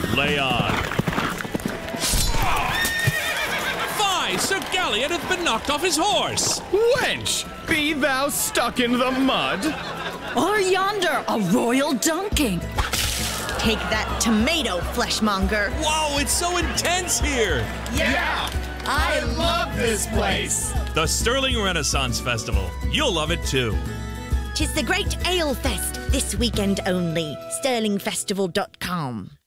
Lay on. Fie, Sir Galliot hath been knocked off his horse. Wench, be thou stuck in the mud? Or yonder, a royal dunking. Take that tomato, fleshmonger. Whoa, it's so intense here. Yeah, I love this place. The Sterling Renaissance Festival. You'll love it too. 'Tis the Great Ale Fest, this weekend only. SterlingFestival.com.